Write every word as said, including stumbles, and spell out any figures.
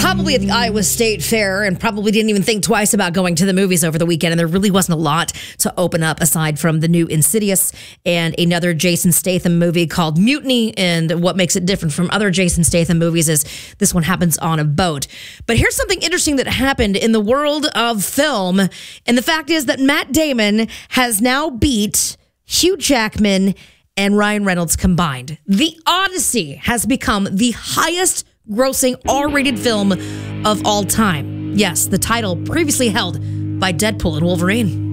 probably at the Iowa State Fair and probably didn't even think twice about going to the movies over the weekend. And there really wasn't a lot to open up aside from the new Insidious and another Jason Statham movie called Mutiny. And what makes it different from other Jason Statham movies is this one happens on a boat. But here's something interesting that happened in the world of film. And the fact is that Matt Damon has now beat Hugh Jackman and Ryan Reynolds combined. The Odyssey has become the highest grossing R-rated film of all time. Yes, the title previously held by Deadpool and Wolverine.